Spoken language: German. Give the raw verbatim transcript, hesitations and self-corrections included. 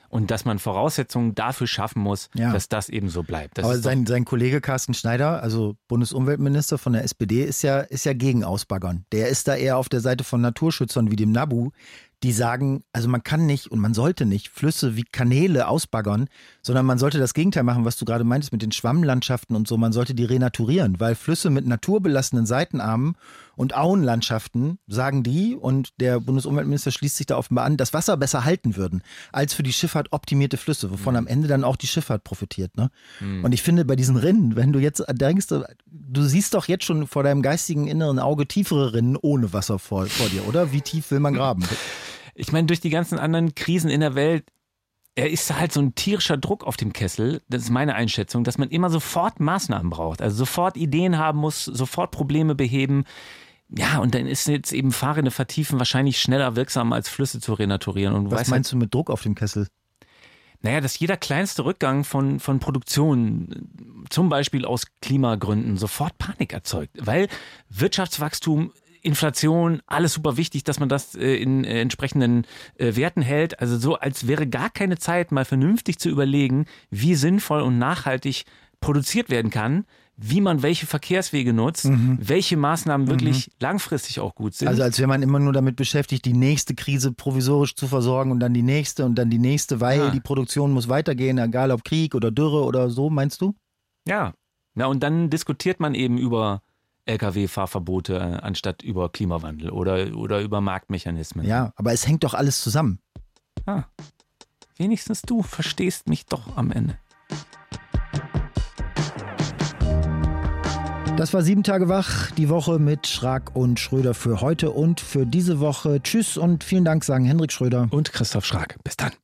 und dass man Voraussetzungen dafür schaffen muss, ja. dass das eben so bleibt. Das Aber ist sein, sein Kollege Carsten Schneider, also Bundesumweltminister von der S P D, ist ja, ist ja gegen Ausbaggern. Der ist da eher auf der Seite von Naturschützern wie dem NABU, die sagen, also man kann nicht und man sollte nicht Flüsse wie Kanäle ausbaggern, sondern man sollte das Gegenteil machen, was du gerade meintest mit den Schwammlandschaften und so. Man sollte die renaturieren, weil Flüsse mit naturbelassenen Seitenarmen und Auenlandschaften, sagen die, und der Bundesumweltminister schließt sich da offenbar an, das Wasser besser halten würden, als für die Schifffahrt optimierte Flüsse, wovon mhm. am Ende dann auch die Schifffahrt profitiert. Ne? Mhm. Und ich finde, bei diesen Rinnen, wenn du jetzt denkst, du siehst doch jetzt schon vor deinem geistigen inneren Auge tiefere Rinnen ohne Wasser vor, vor dir, oder? Wie tief will man graben? Ich meine, durch die ganzen anderen Krisen in der Welt, er ist halt so ein tierischer Druck auf dem Kessel, das ist meine Einschätzung, dass man immer sofort Maßnahmen braucht, also sofort Ideen haben muss, sofort Probleme beheben. Ja, und dann ist jetzt eben Fahrrinne vertiefen wahrscheinlich schneller wirksam, als Flüsse zu renaturieren. Und was meinst halt, du mit Druck auf dem Kessel? Naja, dass jeder kleinste Rückgang von, von Produktion, zum Beispiel aus Klimagründen, sofort Panik erzeugt, weil Wirtschaftswachstum, Inflation, alles super wichtig, dass man das äh, in äh, entsprechenden äh, Werten hält. Also so, als wäre gar keine Zeit, mal vernünftig zu überlegen, wie sinnvoll und nachhaltig produziert werden kann, wie man welche Verkehrswege nutzt, mhm. welche Maßnahmen wirklich mhm. langfristig auch gut sind. Also als wäre man immer nur damit beschäftigt, die nächste Krise provisorisch zu versorgen und dann die nächste und dann die nächste, weil ja. die Produktion muss weitergehen, egal ob Krieg oder Dürre oder so, meinst du? Ja, na und dann diskutiert man eben über L K W-Fahrverbote anstatt über Klimawandel oder, oder über Marktmechanismen. Ja, aber es hängt doch alles zusammen. Ah, wenigstens du verstehst mich doch am Ende. Das war sieben Tage wach, die Woche mit Schrag und Schröder für heute und für diese Woche. Tschüss und vielen Dank, sagen Hendrik Schröder und Christoph Schrag. Bis dann.